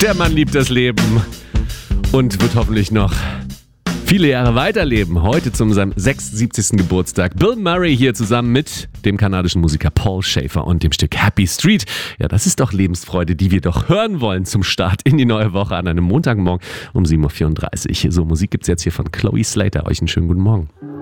Der Mann liebt das Leben und wird hoffentlich noch viele Jahre weiterleben. Heute zu seinem 76. Geburtstag. Bill Murray hier zusammen mit dem kanadischen Musiker Paul Shaffer und dem Stück Happy Street. Ja, das ist doch Lebensfreude, die wir doch hören wollen zum Start in die neue Woche an einem Montagmorgen um 7.34 Uhr. So, Musik gibt's jetzt hier von Chloe Slater. Euch einen schönen guten Morgen.